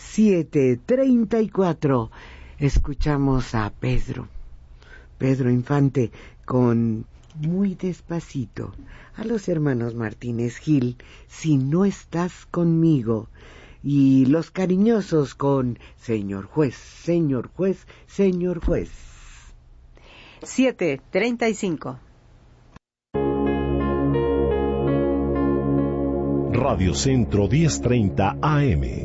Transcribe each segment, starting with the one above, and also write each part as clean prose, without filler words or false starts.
7:34. Escuchamos a Pedro Infante con Muy Despacito. A los hermanos Martínez Gil, Si no estás conmigo. Y los Cariñosos con Señor juez, señor juez, señor juez. 7:35. Radio Centro 1030 AM.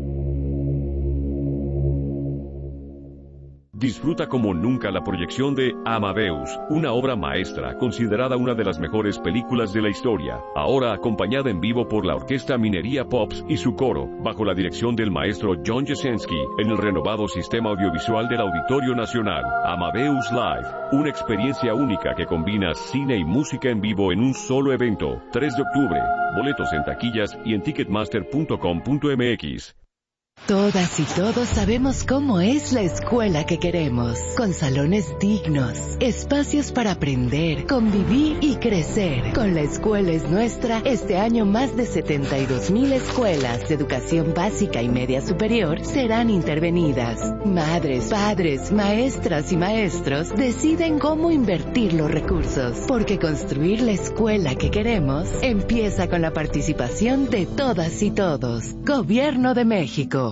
Disfruta como nunca la proyección de Amadeus, una obra maestra considerada una de las mejores películas de la historia, ahora acompañada en vivo por la Orquesta Minería Pops y su coro, bajo la dirección del maestro John Jasenski, en el renovado sistema audiovisual del Auditorio Nacional. Amadeus Live, una experiencia única que combina cine y música en vivo en un solo evento. 3 de octubre, boletos en taquillas y en ticketmaster.com.mx. Todas y todos sabemos cómo es la escuela que queremos, con salones dignos, espacios para aprender, convivir y crecer. Con La Escuela es Nuestra, este año más de 72,000 escuelas de educación básica y media superior serán intervenidas. Madres, padres, maestras y maestros deciden cómo invertir los recursos, porque construir la escuela que queremos empieza con la participación de todas y todos. Gobierno de México.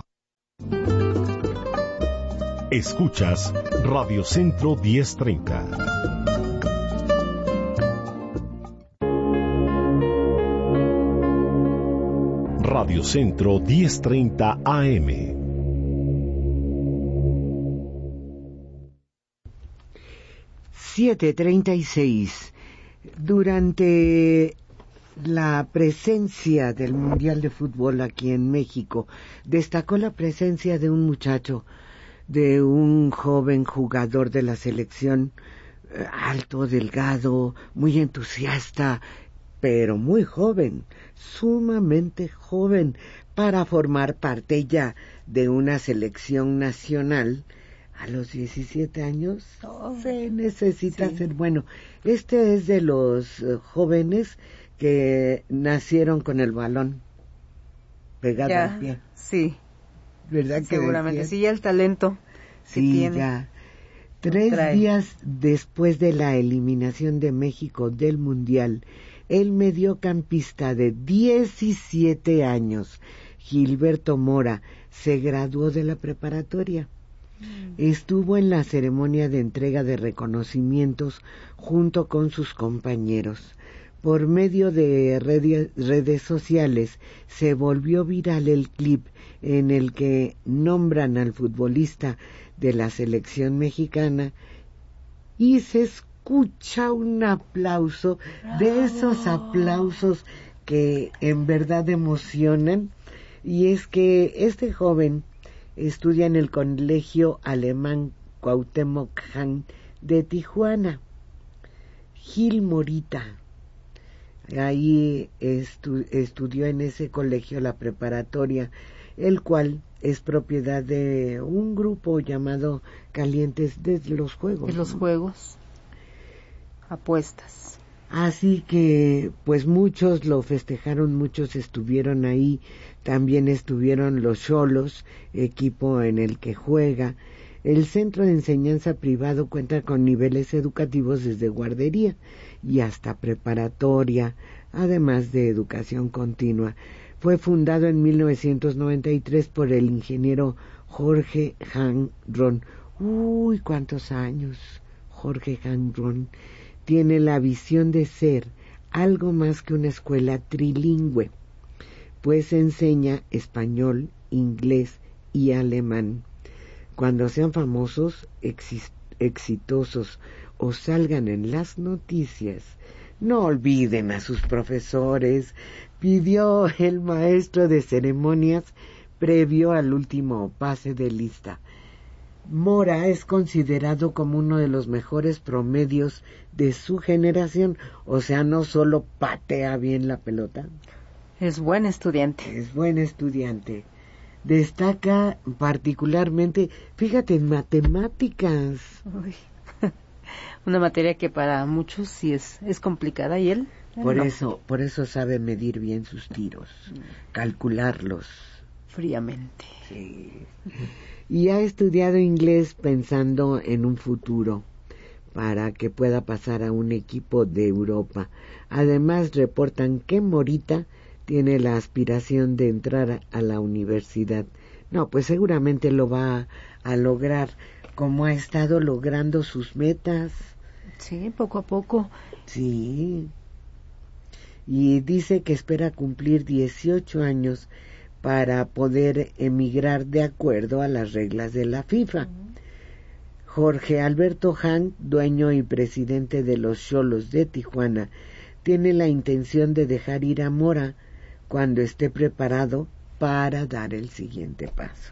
Escuchas Radio Centro 1030. Radio Centro 1030 AM. $7:36. Durante la presencia del Mundial de Fútbol aquí en México, destacó la presencia de un muchacho, de un joven jugador de la selección, alto, delgado, muy entusiasta, pero muy joven, sumamente joven, para formar parte ya de una selección nacional. A los 17 años se necesita ser bueno. Este es de los jóvenes que nacieron con el balón pegado al pie. Sí. ¿Verdad que seguramente decía? sí, ya el talento sí tiene. Ya 3 días después de la eliminación de México del Mundial, el mediocampista de 17 años, Gilberto Mora, se graduó de la preparatoria. Estuvo en la ceremonia de entrega de reconocimientos junto con sus compañeros. Por medio de redes sociales se volvió viral el clip en el que nombran al futbolista de la selección mexicana y se escucha un aplauso. ¡Bravo! De esos aplausos que en verdad emocionan. Y es que este joven estudia en el Colegio Alemán Cuauhtémoc Han de Tijuana. Gil Morita. Ahí estudió en ese colegio la preparatoria, el cual es propiedad de un grupo llamado Calientes de los Juegos. De los Juegos. Apuestas. Así que, pues muchos lo festejaron, muchos estuvieron ahí. También estuvieron los Xolos, equipo en el que juega. El centro de enseñanza privado cuenta con niveles educativos desde guardería y hasta preparatoria, además de educación continua. Fue fundado en 1993 por el ingeniero Jorge Hang-Ron. ¡Uy, cuántos años! Jorge Hang-Ron tiene la visión de ser algo más que una escuela trilingüe, pues enseña español, inglés y alemán. Cuando sean famosos, exitosos o salgan en las noticias, no olviden a sus profesores, pidió el maestro de ceremonias previo al último pase de lista. Mora es considerado como uno de los mejores promedios de su generación, o sea, no solo patea bien la pelota. Es buen estudiante. Es buen estudiante. Destaca particularmente, fíjate, en matemáticas. Uy. Una materia que para muchos sí es complicada, y él por eso sabe medir bien sus tiros, calcularlos. fríamente. Sí. Y ha estudiado inglés pensando en un futuro para que pueda pasar a un equipo de Europa. Además, reportan que Morita tiene la aspiración de entrar a la universidad. No, pues seguramente lo va a lograr, como ha estado logrando sus metas. Sí, poco a poco. Sí. Y dice que espera cumplir 18 años para poder emigrar de acuerdo a las reglas de la FIFA. Jorge Alberto Hank, dueño y presidente de los Xolos de Tijuana, tiene la intención de dejar ir a Mora cuando esté preparado para dar el siguiente paso.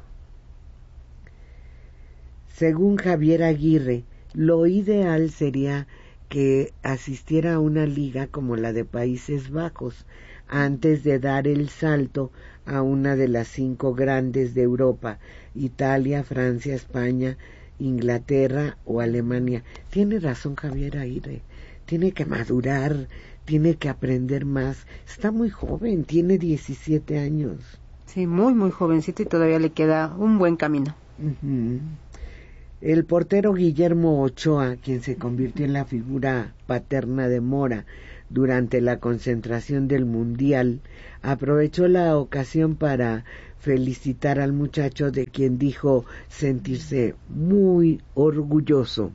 Según Javier Aguirre, lo ideal sería que asistiera a una liga como la de Países Bajos antes de dar el salto a una de las 5 grandes de Europa: Italia, Francia, España, Inglaterra o Alemania. Tiene razón Javier Aguirre, tiene que madurar, tiene que aprender más. Está muy joven, tiene 17 años. Sí, muy, muy jovencito y todavía le queda un buen camino. Uh-huh. El portero Guillermo Ochoa, quien se convirtió en la figura paterna de Mora durante la concentración del Mundial, aprovechó la ocasión para felicitar al muchacho, de quien dijo sentirse muy orgulloso.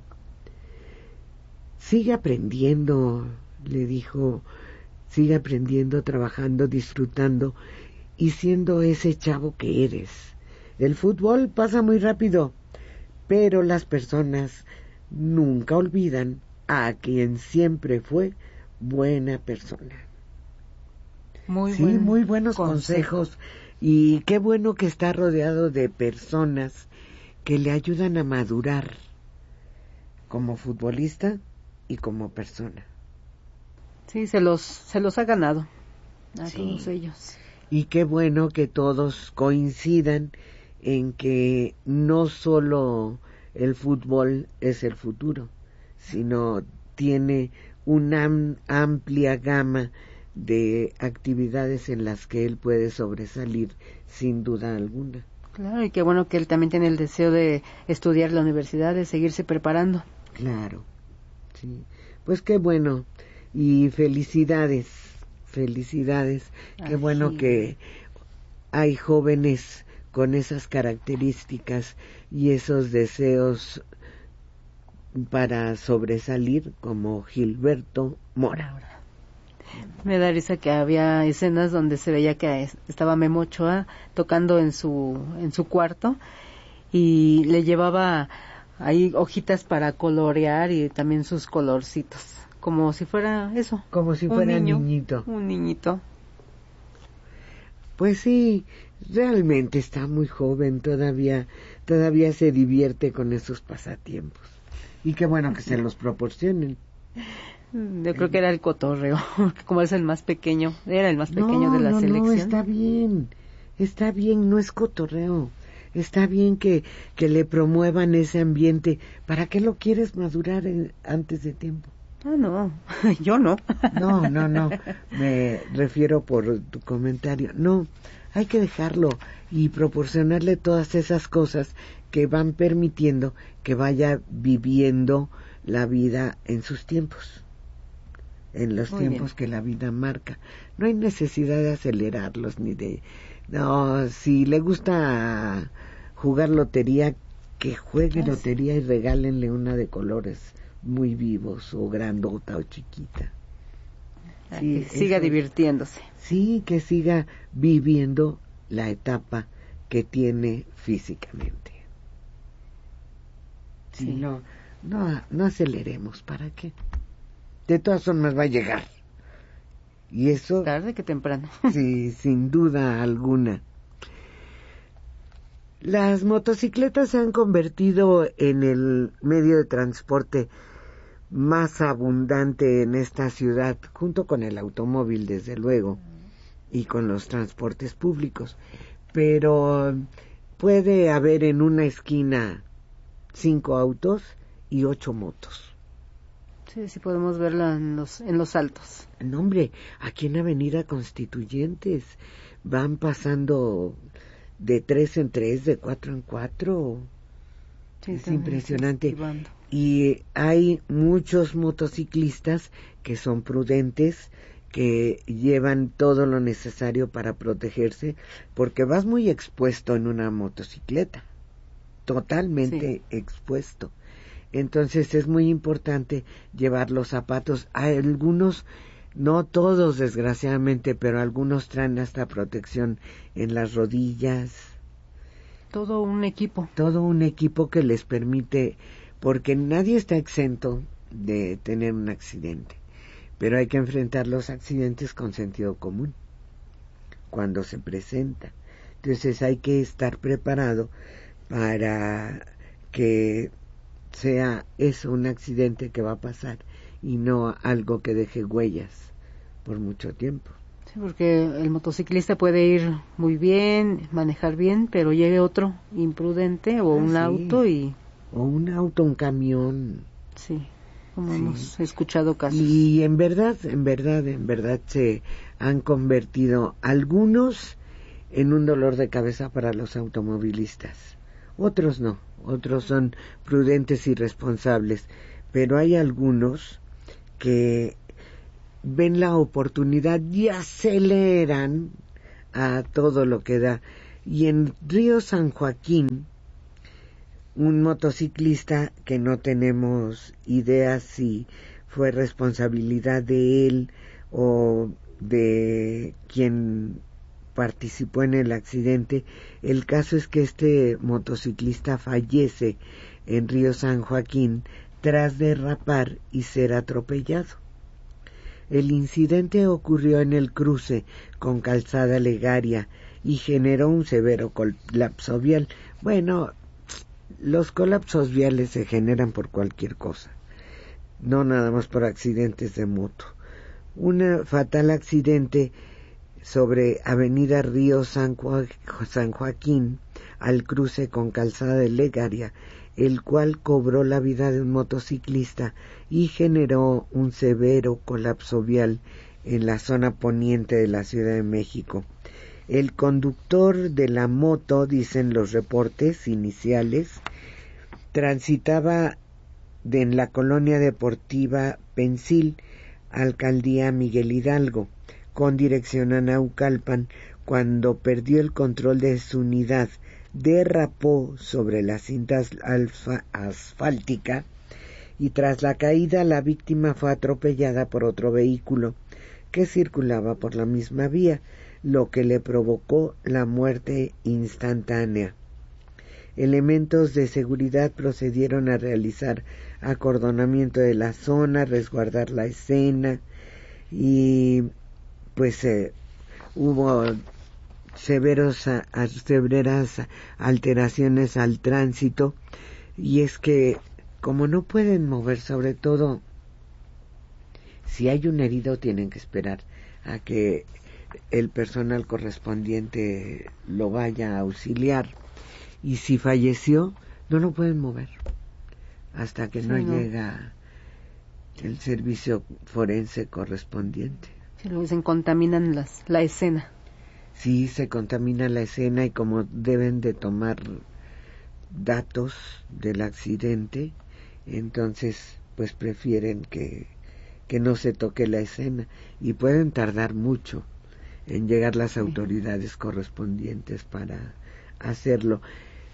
Sigue aprendiendo, le dijo, sigue aprendiendo, trabajando, disfrutando y siendo ese chavo que eres. El fútbol pasa muy rápido, pero las personas nunca olvidan a quien siempre fue buena persona. Muy buenos consejos. Y qué bueno que está rodeado de personas que le ayudan a madurar como futbolista y como persona. Sí, se los ha ganado a todos ellos. Y qué bueno que todos coincidan en que no solo el fútbol es el futuro, sino tiene una amplia gama de actividades en las que él puede sobresalir sin duda alguna. Claro, y qué bueno que él también tiene el deseo de estudiar la universidad, de seguirse preparando. Claro, sí. Pues qué bueno, y felicidades. Qué bueno que hay jóvenes con esas características y esos deseos para sobresalir, como Gilberto Mora. Me da risa que había escenas donde se veía que estaba Memo Ochoa tocando en su cuarto y le llevaba ahí hojitas para colorear y también sus colorcitos, como si fuera eso, como si fuera niñito. Un niñito. Pues sí, realmente está muy joven, todavía se divierte con esos pasatiempos. Y qué bueno que se los proporcionen. Yo creo que era el cotorreo, como es el más pequeño, era el más pequeño de la selección. No, está bien, no es cotorreo. Está bien que le promuevan ese ambiente. ¿Para qué lo quieres madurar antes de tiempo? Ah, no, yo no. No, me refiero por tu comentario. No, hay que dejarlo y proporcionarle todas esas cosas que van permitiendo que vaya viviendo la vida en sus tiempos, en los tiempos que la vida marca. No hay necesidad de acelerarlos ni de... No, si le gusta jugar lotería, que juegue lotería y regálenle una de colores muy vivos, o grandota o chiquita. Sí, siga divirtiéndose. Sí, que siga viviendo la etapa que tiene físicamente. Sí, no aceleremos, ¿para qué? De todas formas va a llegar. Y eso... tarde que temprano. Sí, sin duda alguna. Las motocicletas se han convertido en el medio de transporte más abundante en esta ciudad, junto con el automóvil, desde luego, y con los transportes públicos. Pero puede haber en una esquina 5 autos y 8 motos. Sí, podemos verla en los altos. No, hombre, aquí en Avenida Constituyentes van pasando de 3 en 3, de 4 en 4. Sí, es impresionante. Y hay muchos motociclistas que son prudentes, que llevan todo lo necesario para protegerse, porque vas muy expuesto en una motocicleta, totalmente expuesto. Entonces es muy importante llevar los zapatos. Hay algunos, no todos desgraciadamente, pero algunos traen hasta protección en las rodillas. Todo un equipo. Todo un equipo que les permite, porque nadie está exento de tener un accidente, pero hay que enfrentar los accidentes con sentido común cuando se presenta. Entonces hay que estar preparado para que sea eso un accidente que va a pasar y no algo que deje huellas por mucho tiempo. Sí, porque el motociclista puede ir muy bien, manejar bien, pero llegue otro imprudente o un auto y... O un auto, un camión. Sí, como hemos escuchado casos. Y en verdad se han convertido algunos en un dolor de cabeza para los automovilistas. Otros no, otros son prudentes y responsables, pero hay algunos que ven la oportunidad y aceleran a todo lo que da. Y en Río San Joaquín, un motociclista que no tenemos idea si fue responsabilidad de él o de quien participó en el accidente. El caso es que este motociclista fallece en Río San Joaquín tras derrapar y ser atropellado. El incidente ocurrió en el cruce con Calzada Legaria y generó un severo colapso vial. Bueno, los colapsos viales se generan por cualquier cosa, no nada más por accidentes de moto. Un fatal accidente sobre Avenida Río San Joaquín al cruce con Calzada de Legaria, el cual cobró la vida de un motociclista y generó un severo colapso vial en la zona poniente de la Ciudad de México. El conductor de la moto, dicen los reportes iniciales, transitaba en la colonia deportiva Pensil, alcaldía Miguel Hidalgo, con dirección a Naucalpan, cuando perdió el control de su unidad, derrapó sobre la cinta asfáltica y tras la caída la víctima fue atropellada por otro vehículo que circulaba por la misma vía, lo que le provocó la muerte instantánea. Elementos de seguridad procedieron a realizar acordonamiento de la zona, resguardar la escena y pues hubo severas alteraciones al tránsito, y es que como no pueden mover, sobre todo si hay un herido, tienen que esperar a que el personal correspondiente lo vaya a auxiliar, y si falleció no lo pueden mover hasta que no llega el servicio forense correspondiente. Sí, lo dicen, contaminan la escena. Sí, se contamina la escena, y como deben de tomar datos del accidente, entonces pues prefieren que no se toque la escena, y pueden tardar mucho en llegar las autoridades correspondientes para hacerlo.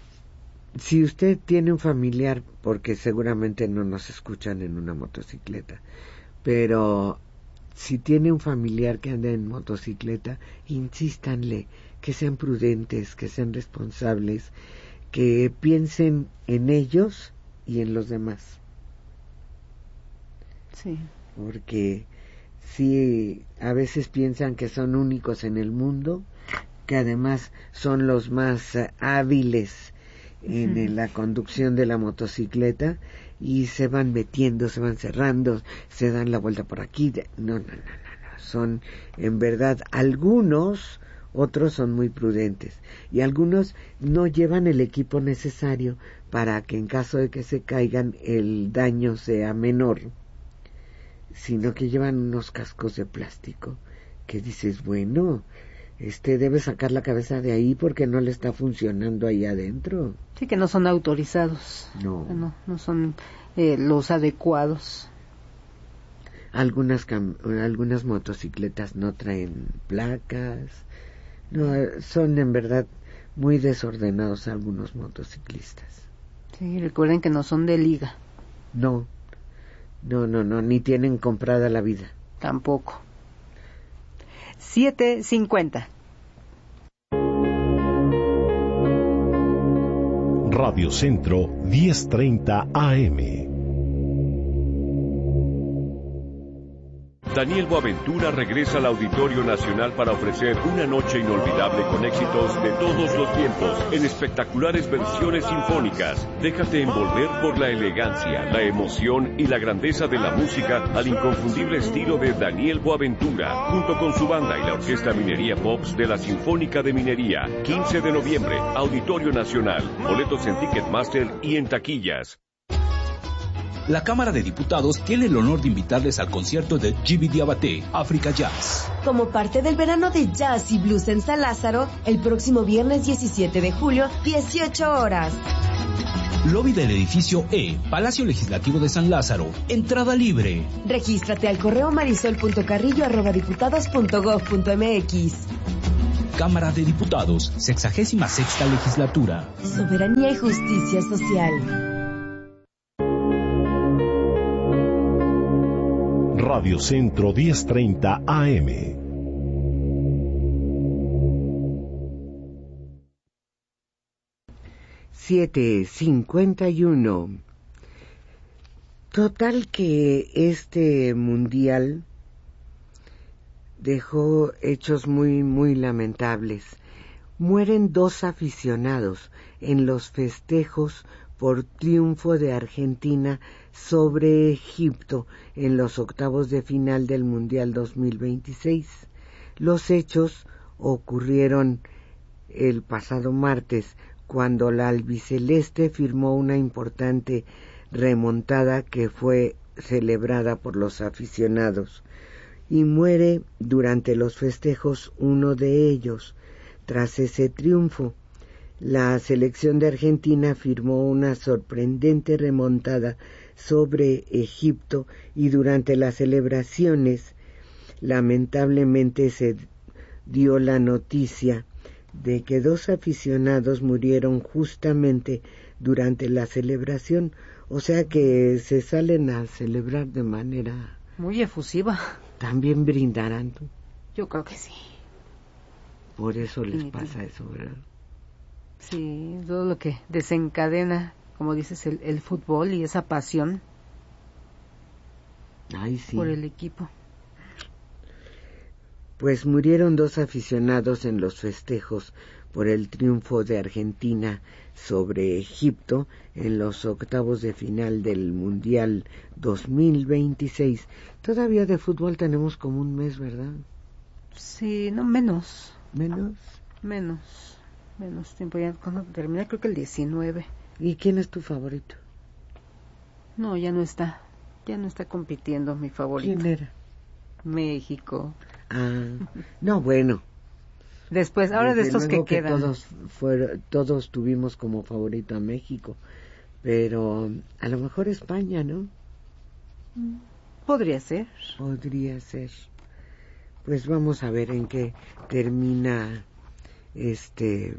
Si usted tiene un familiar, porque seguramente no nos escuchan en una motocicleta, pero si tiene un familiar que anda en motocicleta, insístanle que sean prudentes, que sean responsables, que piensen en ellos y en los demás. Sí. Porque sí, a veces piensan que son únicos en el mundo, que además son los más hábiles en la conducción de la motocicleta, y se van metiendo, se van cerrando, se dan la vuelta por aquí. No, son en verdad algunos, otros son muy prudentes, y algunos no llevan el equipo necesario para que en caso de que se caigan el daño sea menor, sino que llevan unos cascos de plástico que dices, bueno, debe sacar la cabeza de ahí porque no le está funcionando ahí adentro. Sí, que no son autorizados. No son los adecuados. Algunas motocicletas no traen placas. No, son en verdad muy desordenados algunos motociclistas. Sí, recuerden que no son de liga. No, ni tienen comprada la vida. Tampoco. 7:50. Radio Centro 1030 AM. Daniel Boaventura regresa al Auditorio Nacional para ofrecer una noche inolvidable con éxitos de todos los tiempos, en espectaculares versiones sinfónicas. Déjate envolver por la elegancia, la emoción y la grandeza de la música al inconfundible estilo de Daniel Boaventura, junto con su banda y la Orquesta Minería Pops de la Sinfónica de Minería. 15 de noviembre, Auditorio Nacional. Boletos en Ticketmaster y en taquillas. La Cámara de Diputados tiene el honor de invitarles al concierto de Gibi Diabaté, África Jazz. Como parte del verano de jazz y blues en San Lázaro, el próximo viernes 17 de julio, 18 horas. Lobby del edificio E, Palacio Legislativo de San Lázaro. Entrada libre. Regístrate al correo marisol.carrillo@diputados.gov.mx. Cámara de Diputados, 66ª Legislatura. Soberanía y justicia social. Radio Centro 1030 AM. $7:51. Total que este mundial dejó hechos muy, muy lamentables. Mueren 2 aficionados en los festejos por triunfo de Argentina sobre Egipto en los octavos de final del Mundial 2026. Los hechos ocurrieron el pasado martes, cuando la albiceleste firmó una importante remontada que fue celebrada por los aficionados, y muere durante los festejos uno de ellos. Tras ese triunfo, la selección de Argentina firmó una sorprendente remontada sobre Egipto, y durante las celebraciones lamentablemente se dio la noticia de que 2 aficionados murieron justamente durante la celebración. O sea que se salen a celebrar de manera muy efusiva. También brindarán. Yo creo que sí. Por eso les pasa eso, ¿verdad? Sí, todo lo que desencadena, como dices, el fútbol y esa pasión. Ay, sí. Por el equipo. Pues murieron 2 aficionados en los festejos por el triunfo de Argentina sobre Egipto en los octavos de final del Mundial 2026. Todavía de fútbol tenemos como un mes, ¿verdad? Sí, no, menos. ¿Menos? Menos tiempo, ya cuando termina, creo que el 19. ¿Y quién es tu favorito? No, ya no está compitiendo mi favorito. ¿Quién era? México. No, bueno. Después, ahora de estos que quedan. Todos tuvimos como favorito a México, pero a lo mejor España, ¿no? Podría ser. Pues vamos a ver en qué termina este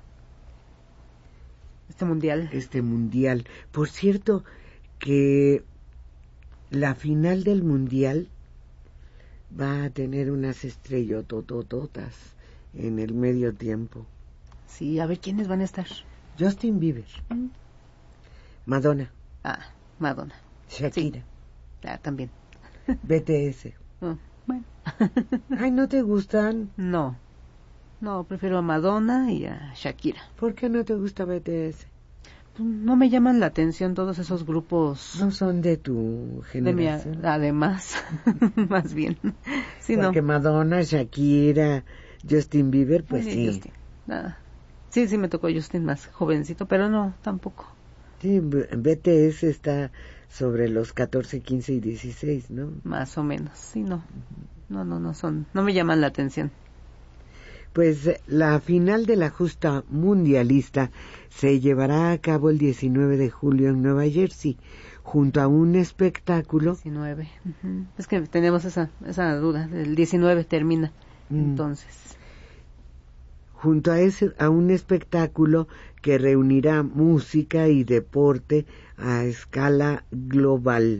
mundial. Por cierto, que la final del mundial va a tener unas estrellototototas en el medio tiempo. Sí, a ver quiénes van a estar. Justin Bieber, Madonna, Madonna, Shakira, sí. También BTS. Bueno. Ay, ¿no te gustan? No, prefiero a Madonna y a Shakira. ¿Por qué no te gusta BTS? No me llaman la atención todos esos grupos. No son de tu generación. Además, más bien. Sí, porque Madonna, Shakira, Justin Bieber, pues sí. Justin. Sí, me tocó Justin más jovencito, pero no, tampoco. Sí, BTS está sobre los 14, 15 y 16, ¿no? Más o menos, sí, no. No me llaman la atención. Pues la final de la justa mundialista se llevará a cabo el 19 de julio en Nueva Jersey, junto a un espectáculo. 19. Es que tenemos esa duda. El 19 termina, entonces. Junto a un espectáculo que reunirá música y deporte a escala global.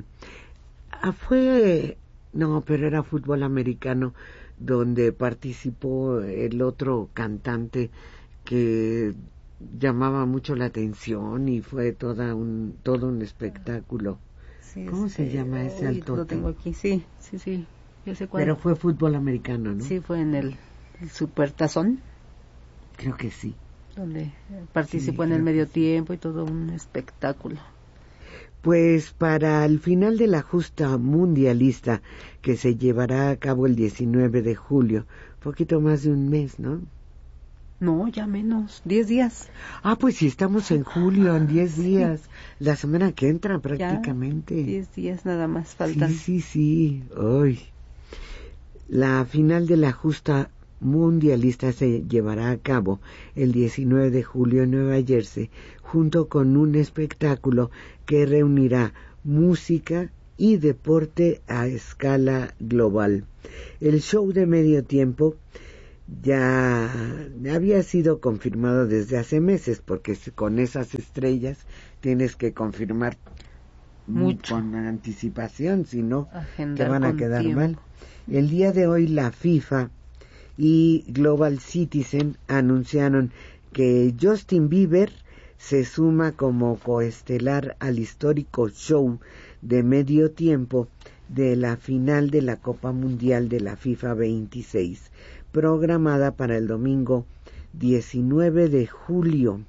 Pero era fútbol americano, donde participó el otro cantante que llamaba mucho la atención y fue todo un espectáculo. Sí, ¿Cómo se llama ese altote? Lo tengo aquí, sí, yo sé cuál. Pero fue fútbol americano, ¿no? Sí, fue en el Supertazón. Creo que sí. Donde participó en el medio tiempo y todo un espectáculo. Pues para el final de la justa mundialista, que se llevará a cabo el 19 de julio, poquito más de un mes, ¿no? No, ya menos, 10 días. Pues si estamos en julio, en 10 días, la semana que entra prácticamente. Ya, 10 días nada más faltan. Sí. Hoy. La final de la justa mundialista se llevará a cabo el 19 de julio en Nueva Jersey, junto con un espectáculo que reunirá música y deporte a escala global. El show de medio tiempo ya había sido confirmado desde hace meses, porque con esas estrellas tienes que confirmar mucho con anticipación, si no te van a quedar mal. El día de hoy la FIFA y Global Citizen anunciaron que Justin Bieber se suma como coestelar al histórico show de medio tiempo de la final de la Copa Mundial de la FIFA 26, programada para el domingo 19 de julio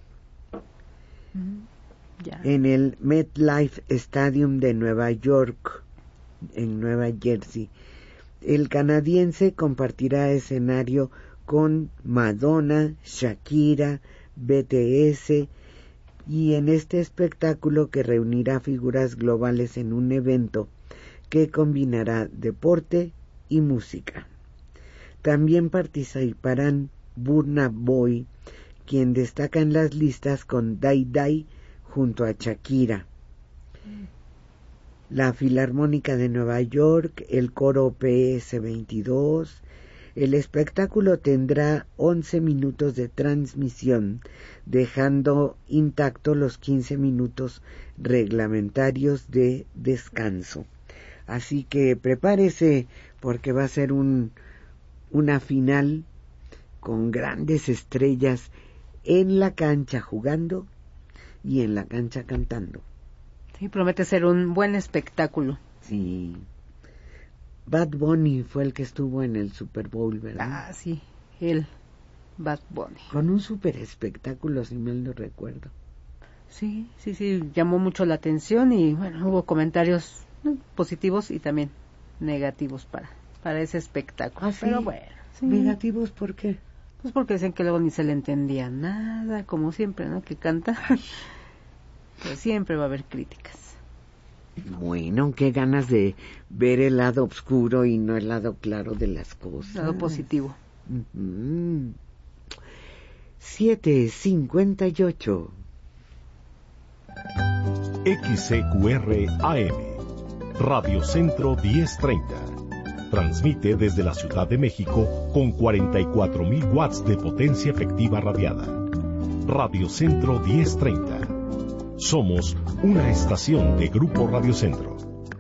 en el MetLife Stadium de Nueva York, en Nueva Jersey. El canadiense compartirá escenario con Madonna, Shakira, BTS, y en este espectáculo que reunirá figuras globales en un evento que combinará deporte y música. También participarán Burna Boy, quien destaca en las listas con Dai Dai junto a Shakira. La Filarmónica de Nueva York, el coro PS22. El espectáculo tendrá 11 minutos de transmisión, dejando intacto los 15 minutos reglamentarios de descanso. Así que prepárese, porque va a ser una final con grandes estrellas en la cancha jugando y en la cancha cantando. Sí, promete ser un buen espectáculo. Sí. Bad Bunny fue el que estuvo en el Super Bowl, ¿verdad? Sí, él, Bad Bunny. Con un super espectáculo, si mal no recuerdo. Sí, llamó mucho la atención y bueno, hubo comentarios positivos y también negativos para ese espectáculo. ¿Sí? Pero bueno. Sí. ¿Negativos por qué? Pues porque dicen que luego ni se le entendía nada, como siempre, ¿no? Que canta. Pero siempre va a haber críticas. Bueno, qué ganas de ver el lado oscuro y no el lado claro de las cosas. El lado positivo. 7:58. XCQR AM, Radio Centro 1030. Transmite desde la Ciudad de México con 44,000 watts de potencia efectiva radiada. Radio Centro 1030. Somos una estación de Grupo Radio Centro.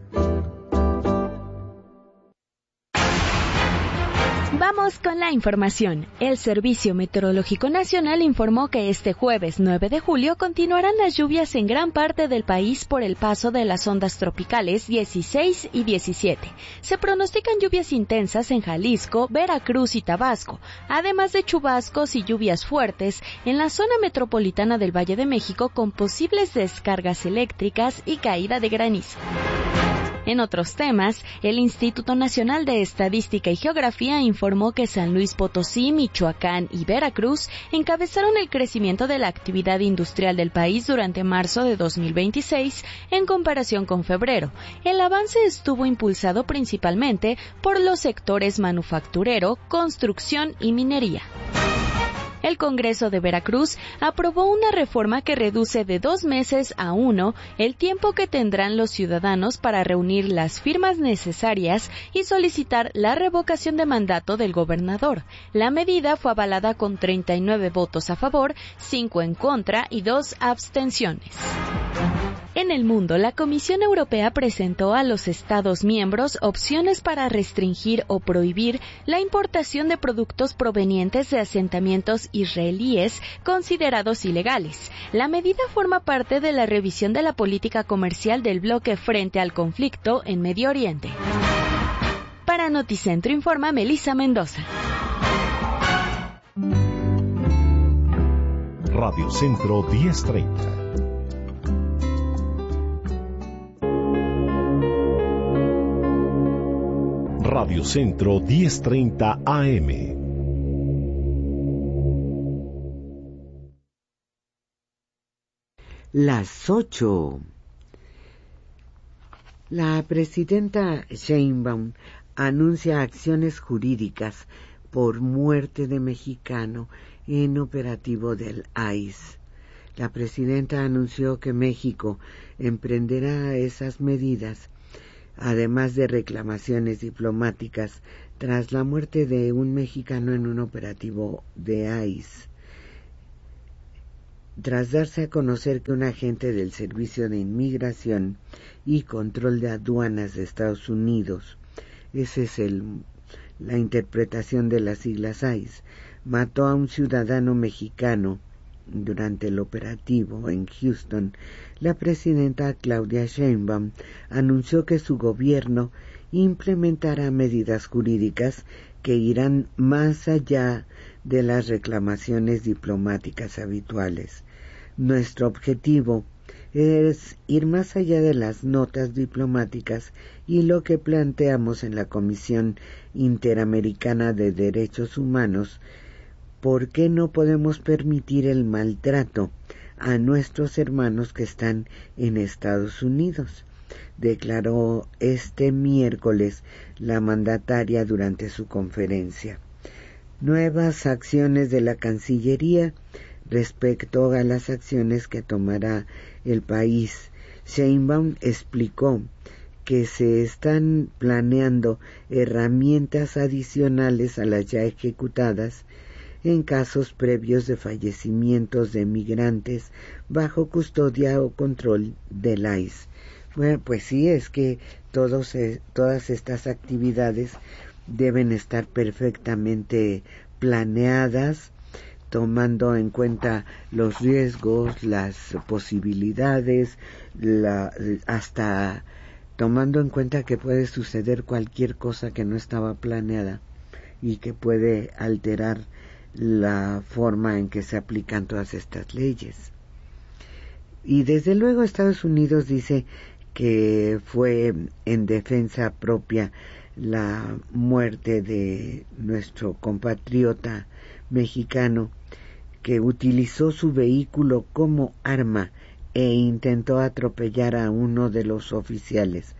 Vamos con la información. El Servicio Meteorológico Nacional informó que este jueves 9 de julio continuarán las lluvias en gran parte del país por el paso de las ondas tropicales 16 y 17. Se pronostican lluvias intensas en Jalisco, Veracruz y Tabasco, además de chubascos y lluvias fuertes en la zona metropolitana del Valle de México con posibles descargas eléctricas y caída de granizo. En otros temas, el Instituto Nacional de Estadística y Geografía informó que San Luis Potosí, Michoacán y Veracruz encabezaron el crecimiento de la actividad industrial del país durante marzo de 2026 en comparación con febrero. El avance estuvo impulsado principalmente por los sectores manufacturero, construcción y minería. El Congreso de Veracruz aprobó una reforma que reduce de 2 meses a 1 el tiempo que tendrán los ciudadanos para reunir las firmas necesarias y solicitar la revocación de mandato del gobernador. La medida fue avalada con 39 votos a favor, 5 en contra y 2 abstenciones. En el mundo, la Comisión Europea presentó a los Estados miembros opciones para restringir o prohibir la importación de productos provenientes de asentamientos israelíes considerados ilegales. La medida forma parte de la revisión de la política comercial del bloque frente al conflicto en Medio Oriente. Para Noticentro informa Melissa Mendoza. Radio Centro 1030. Radio Centro 1030 AM. Las 8. La presidenta Sheinbaum anuncia acciones jurídicas por muerte de mexicano en operativo del ICE. La presidenta anunció que México emprenderá esas medidas, además de reclamaciones diplomáticas, tras la muerte de un mexicano en un operativo de ICE. Tras darse a conocer que un agente del Servicio de Inmigración y Control de Aduanas de Estados Unidos, esa es la interpretación de las siglas ICE, mató a un ciudadano mexicano durante el operativo en Houston, la presidenta Claudia Sheinbaum anunció que su gobierno implementará medidas jurídicas que irán más allá de las reclamaciones diplomáticas habituales. Nuestro objetivo es ir más allá de las notas diplomáticas y lo que planteamos en la Comisión Interamericana de Derechos Humanos. ¿Por qué no podemos permitir el maltrato a nuestros hermanos que están en Estados Unidos?, declaró este miércoles la mandataria durante su conferencia. Nuevas acciones de la Cancillería respecto a las acciones que tomará el país. Sheinbaum explicó que se están planeando herramientas adicionales a las ya ejecutadas en casos previos de fallecimientos de migrantes bajo custodia o control del ICE. Bueno, pues sí, es que todas estas actividades deben estar perfectamente planeadas, tomando en cuenta los riesgos, las posibilidades, hasta tomando en cuenta que puede suceder cualquier cosa que no estaba planeada y que puede alterar la forma en que se aplican todas estas leyes. Y desde luego Estados Unidos dice que fue en defensa propia la muerte de nuestro compatriota mexicano que utilizó su vehículo como arma e intentó atropellar a uno de los oficiales.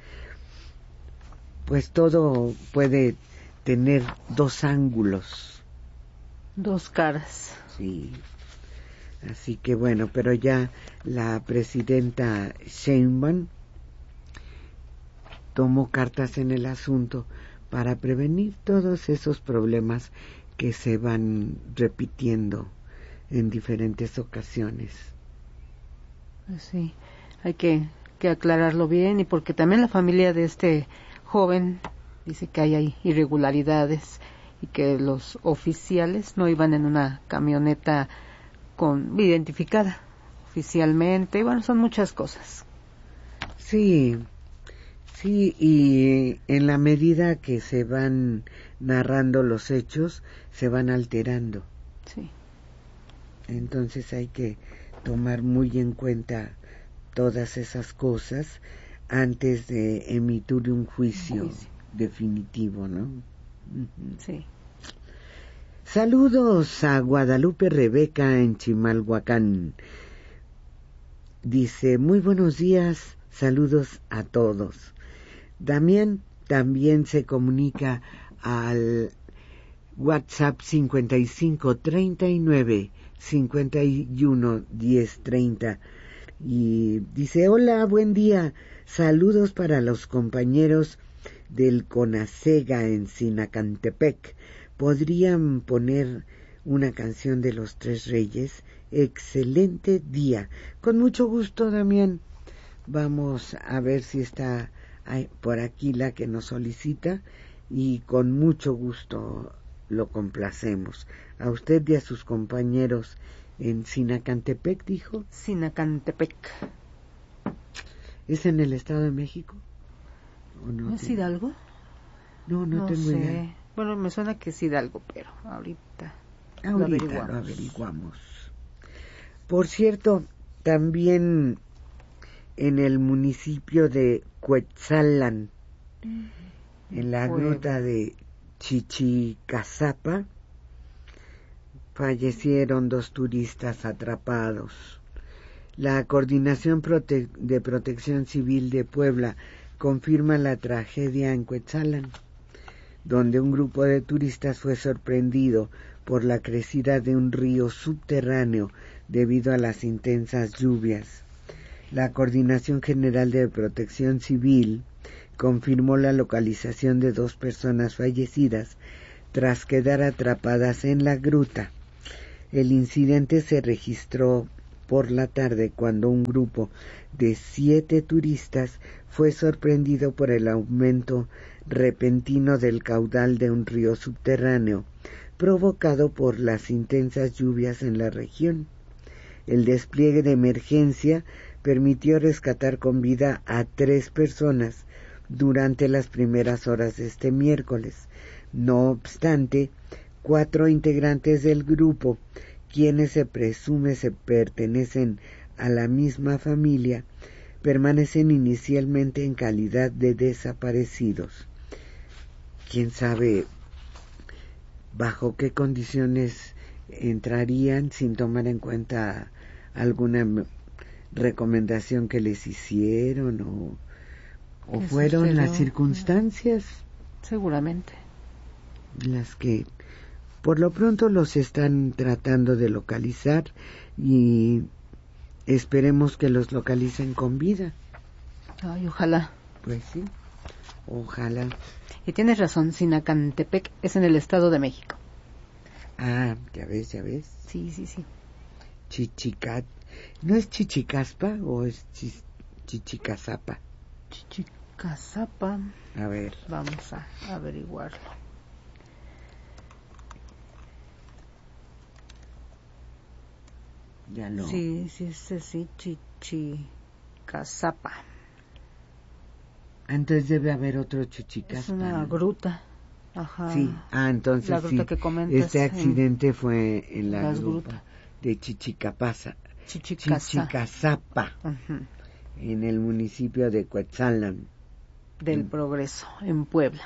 Pues todo puede tener dos ángulos. Dos caras. Sí. Así que bueno, pero ya la presidenta Sheinbaum tomó cartas en el asunto para prevenir todos esos problemas que se van repitiendo en diferentes ocasiones. Sí, hay que aclararlo bien, y porque también la familia de este joven dice que hay irregularidades y que los oficiales no iban en una camioneta identificada oficialmente, y bueno, son muchas cosas. Sí, y en la medida que se van narrando los hechos, se van alterando. Sí. Entonces hay que tomar muy en cuenta todas esas cosas antes de emitir un juicio definitivo, ¿no? Sí. Saludos a Guadalupe Rebeca en Chimalhuacán. Dice, muy buenos días, saludos a todos. Damián también se comunica al WhatsApp 5539-511030. Y dice: hola, buen día, saludos para los compañeros del CONASEGA en Sinacantepec. ¿Podrían poner una canción de los Tres Reyes? Excelente día. Con mucho gusto, Damián. Vamos a ver si está por aquí la que nos solicita y con mucho gusto lo complacemos. A usted y a sus compañeros en Sinacantepec, dijo. Sinacantepec. ¿Es en el Estado de México? ¿O no? ¿No es Hidalgo? No tengo idea. Bueno, me suena que es Hidalgo, pero ahorita lo averiguamos. Por cierto, también en el municipio de Cuetzalan, en la gruta de Chichicazapa, fallecieron 2 turistas atrapados. La Coordinación de Protección Civil de Puebla confirma la tragedia en Cuetzalan, donde un grupo de turistas fue sorprendido por la crecida de un río subterráneo debido a las intensas lluvias. La Coordinación General de Protección Civil confirmó la localización de 2 personas fallecidas tras quedar atrapadas en la gruta. El incidente se registró por la tarde cuando un grupo de 7 turistas fue sorprendido por el aumento repentino del caudal de un río subterráneo provocado por las intensas lluvias en la región. El despliegue de emergencia permitió rescatar con vida a 3 personas durante las primeras horas de este miércoles. No obstante, 4 integrantes del grupo, quienes se presume se pertenecen a la misma familia, permanecen inicialmente en calidad de desaparecidos. ¿Quién sabe bajo qué condiciones entrarían sin tomar en cuenta alguna recomendación que les hicieron o fueron las circunstancias? Seguramente. Las que por lo pronto los están tratando de localizar y esperemos que los localicen con vida. Ay, ojalá. Pues sí, ojalá. Y tienes razón, Sinacantepec es en el Estado de México. Ah, ya ves. Sí. Chichicat. ¿No es Chichicaspa o es Chichicazapa? Chichicazapa. A ver. Vamos a averiguarlo. Ya no. Sí, Chichicazapa. Entonces debe haber otro Chichicazapa. Es una gruta. Ajá. Sí, entonces la gruta sí. Que comentas, este accidente fue en la gruta de Chichicazapa, en el municipio de Cuetzalan. Del Progreso, en Puebla.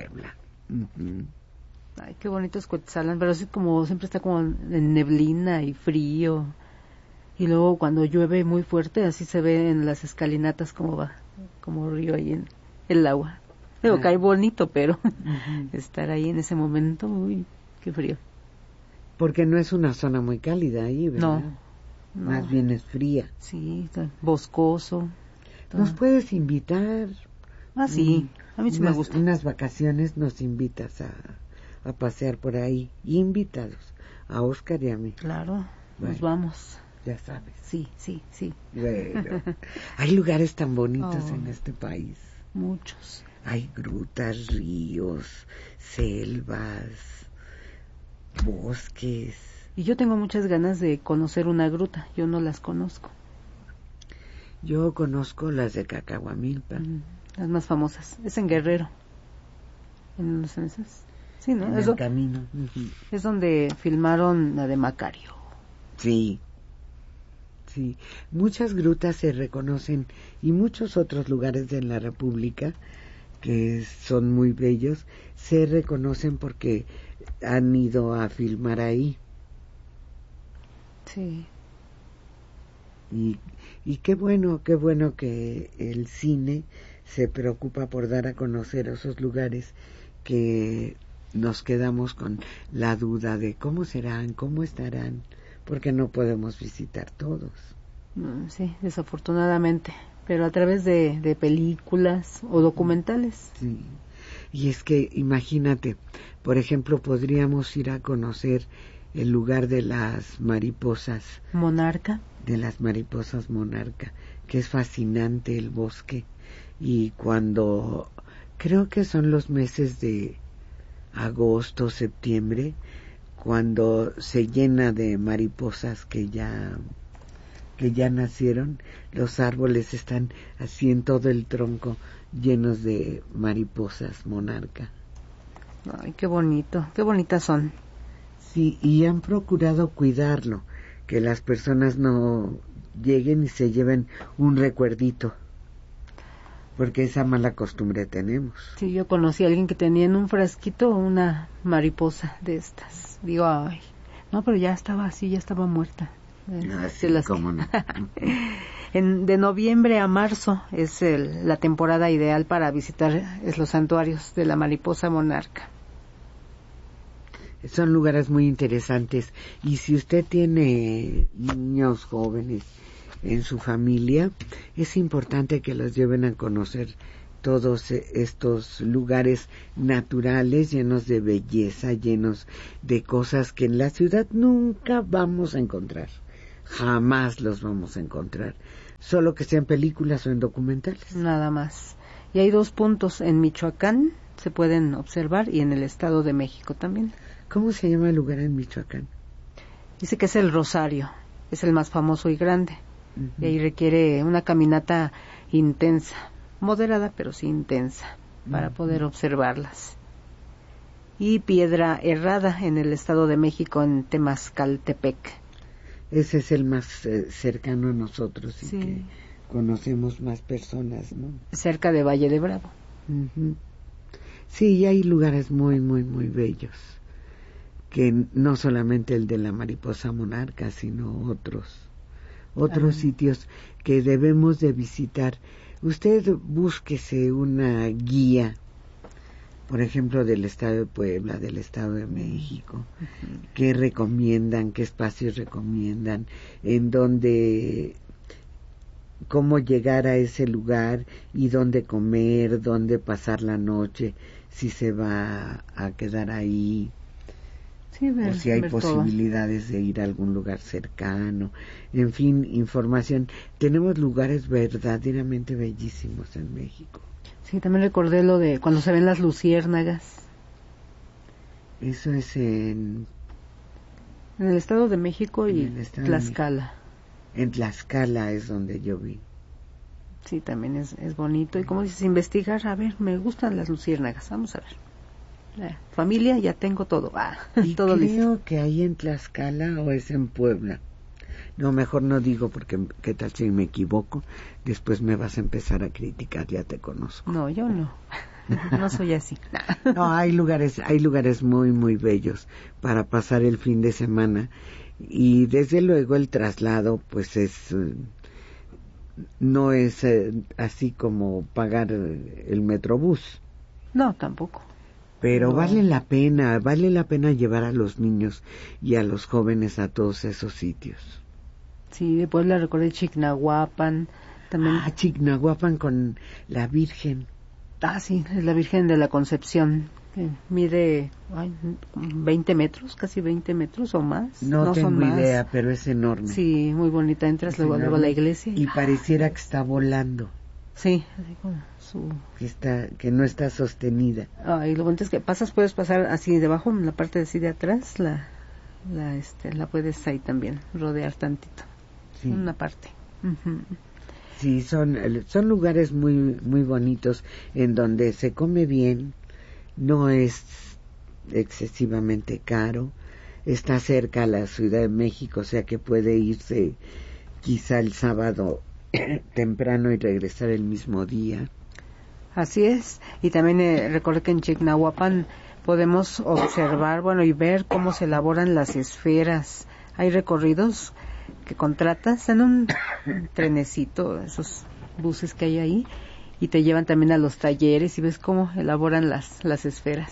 Ay, qué bonito es Cuetzalan, pero así como siempre está como en neblina y frío. Y luego cuando llueve muy fuerte, así se ve en las escalinatas como va, como río ahí en el agua. Digo, cae bonito, pero estar ahí en ese momento, uy, qué frío. Porque no es una zona muy cálida ahí, ¿verdad? No. Más bien es fría. Sí, está boscoso. ¿Nos puedes invitar? Ah, sí, a mí sí me gusta. Unas vacaciones nos invitas a pasear por ahí. Invitados, a Oscar y a mí. Claro, nos vamos. Ya sabes. Sí. Bueno, hay lugares tan bonitos en este país. Muchos. Hay grutas, ríos, selvas, bosques. Y yo tengo muchas ganas de conocer una gruta, yo no las conozco. Yo conozco las de Cacahuamilpa. Las más famosas. Es en Guerrero. ¿En los censos? Sí, ¿no? En el camino. Es donde filmaron la de Macario. Sí. Muchas grutas se reconocen y muchos otros lugares de la República que son muy bellos se reconocen porque han ido a filmar ahí. Sí. Y qué bueno que el cine se preocupa por dar a conocer esos lugares que nos quedamos con la duda de cómo serán, cómo estarán, porque no podemos visitar todos. Sí, desafortunadamente, pero a través de películas o documentales. Sí, y es que imagínate, por ejemplo, podríamos ir a conocer el lugar de las mariposas monarca, que es fascinante el bosque, y cuando creo que son los meses de agosto, septiembre, cuando se llena de mariposas que ya nacieron, los árboles están así en todo el tronco llenos de mariposas monarca. Ay, qué bonito, qué bonitas son. Sí, y han procurado cuidarlo, que las personas no lleguen y se lleven un recuerdito, porque esa mala costumbre tenemos. Sí, yo conocí a alguien que tenía en un frasquito una mariposa de estas. Digo, ay, no, pero ya estaba así, ya estaba muerta. Sí, cómo no. De noviembre a marzo es la temporada ideal para visitar los santuarios de la mariposa monarca. Son lugares muy interesantes, y si usted tiene niños jóvenes en su familia, es importante que los lleven a conocer todos estos lugares naturales llenos de belleza, llenos de cosas que en la ciudad nunca vamos a encontrar, jamás los vamos a encontrar, solo que sean películas o en documentales. Nada más. Y hay 2 puntos en Michoacán, se pueden observar, y en el Estado de México también. ¿Cómo se llama el lugar en Michoacán? Dice que es el Rosario, es el más famoso y grande. Uh-huh. Y ahí requiere una caminata intensa, moderada pero sí intensa, para poder observarlas. Y Piedra Herrada en el Estado de México, en Temascaltepec. Ese es el más cercano a nosotros, y sí, que conocemos más personas, ¿no? Cerca de Valle de Bravo. Uh-huh. Sí, y hay lugares muy, muy, muy bellos, que no solamente el de la mariposa monarca, sino otros sitios que debemos de visitar. Usted búsquese una guía, por ejemplo, del Estado de Puebla, del Estado de México, qué recomiendan, qué espacios recomiendan, en dónde, cómo llegar a ese lugar y dónde comer, dónde pasar la noche, si se va a quedar ahí. Sí, o si hay posibilidades todo de ir a algún lugar cercano, en fin, información. Tenemos lugares verdaderamente bellísimos en México. Sí, también recordé lo de cuando se ven las luciérnagas. Eso es en el Estado de México y Tlaxcala. En Tlaxcala es donde yo vi. Sí, también es bonito. Y como dices, investigar, a ver, me gustan las luciérnagas, vamos a ver. Familia, ya tengo todo. Y todo creo listo. Que hay en Tlaxcala o es en Puebla. No, mejor no digo, porque qué tal si me equivoco, después me vas a empezar a criticar, ya te conozco. No, yo no. No soy así. No, hay lugares muy, muy bellos para pasar el fin de semana, y desde luego el traslado, pues no es así como pagar el Metrobús. No, tampoco. Pero no. Vale la pena llevar a los niños y a los jóvenes a todos esos sitios. Sí, después la recordé Chignahuapan también. Chignahuapan con la Virgen. Sí, es la Virgen de la Concepción, que mide 20 metros, casi 20 metros o más. No tengo idea, pero es enorme. Sí, muy bonita, entras luego a la iglesia. Y pareciera que está volando. Sí, así como que no está sostenida. Y lo bonito es que puedes pasar así debajo, en la parte de así de atrás, la puedes ahí también rodear tantito. Sí. Una parte. Uh-huh. Sí, son lugares muy, muy bonitos, en donde se come bien, no es excesivamente caro, está cerca a la Ciudad de México, o sea que puede irse quizá el sábado temprano y regresar el mismo día. Así es, y también recuerdo que en Chignahuapan podemos observar, y ver cómo se elaboran las esferas. Hay recorridos que contratas en un trenecito, esos buses que hay ahí, y te llevan también a los talleres y ves cómo elaboran las esferas.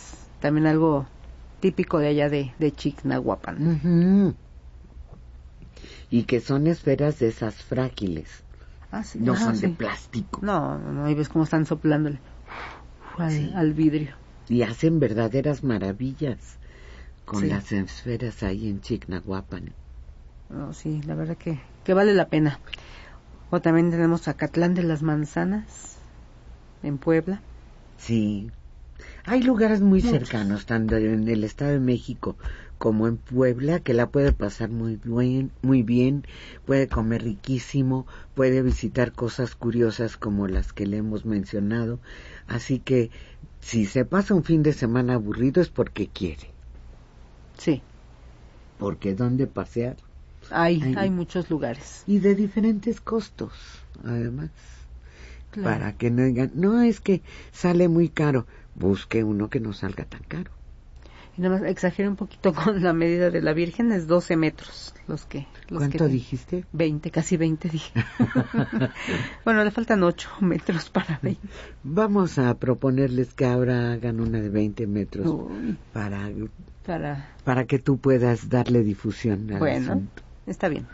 también algo típico de allá de Chignahuapan. Uh-huh. Y que son esferas de esas frágiles. Sí. No son de plástico. No, y ves cómo están soplándole al vidrio. Y hacen verdaderas maravillas con las esferas ahí en Chignahuapan. Sí, la verdad que vale la pena. O también tenemos Acatlán de las Manzanas, en Puebla. Sí, hay lugares muy cercanos, tanto en el Estado de México como en Puebla, que la puede pasar muy bien, puede comer riquísimo, puede visitar cosas curiosas como las que le hemos mencionado. Así que si se pasa un fin de semana aburrido es porque quiere. Sí. Porque ¿dónde pasear? Hay muchos lugares. Y de diferentes costos, además. Claro. Para que no digan, no, es que sale muy caro. Busque uno que no salga tan caro. Y nada más exagero un poquito con la medida de la Virgen, es 12 metros ¿Cuánto dijiste? 20, casi 20 dije. Bueno, le faltan 8 metros para 20. Vamos a proponerles que ahora hagan una de 20 metros. Uy. Para que tú puedas darle difusión al asunto. Está bien.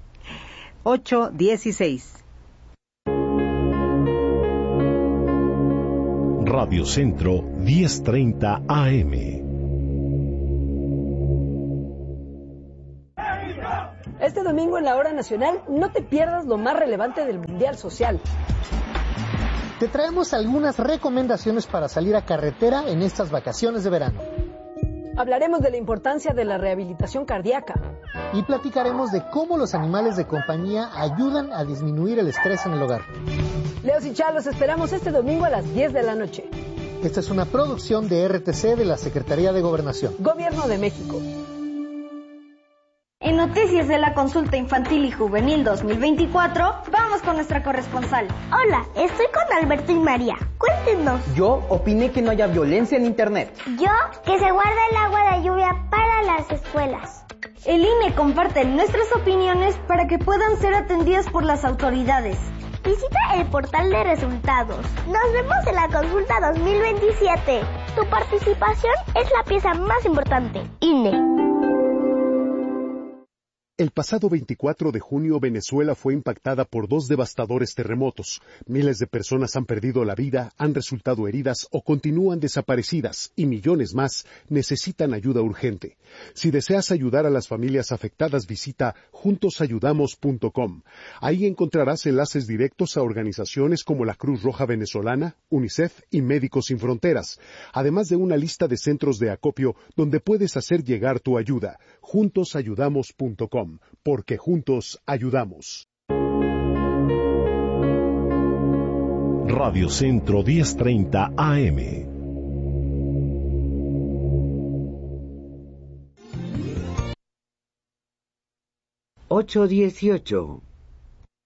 8:16. Radio Centro 10:30 AM. Este domingo en la Hora Nacional no te pierdas lo más relevante del Mundial Social. Te traemos algunas recomendaciones para salir a carretera en estas vacaciones de verano. Hablaremos de la importancia de la rehabilitación cardíaca. Y platicaremos de cómo los animales de compañía ayudan a disminuir el estrés en el hogar. Leos y Chá, los esperamos este domingo a las 10 de la noche. Esta es una producción de RTC de la Secretaría de Gobernación. Gobierno de México. En Noticias de la Consulta Infantil y Juvenil 2024, vamos con nuestra corresponsal. Hola, estoy con Alberto y María. Cuéntenos. Yo opiné que no haya violencia en Internet. Yo, que se guarda el agua de lluvia para las escuelas. El INE comparte nuestras opiniones para que puedan ser atendidas por las autoridades. Visita el portal de resultados. Nos vemos en la consulta 2027. Tu participación es la pieza más importante. INE. El pasado 24 de junio, Venezuela fue impactada por 2 devastadores terremotos. Miles de personas han perdido la vida, han resultado heridas o continúan desaparecidas, y millones más necesitan ayuda urgente. Si deseas ayudar a las familias afectadas, visita juntosayudamos.com. Ahí encontrarás enlaces directos a organizaciones como la Cruz Roja Venezolana, UNICEF y Médicos Sin Fronteras, además de una lista de centros de acopio donde puedes hacer llegar tu ayuda. Juntosayudamos.com. Porque juntos ayudamos. Radio Centro 10:30 AM. $8:18.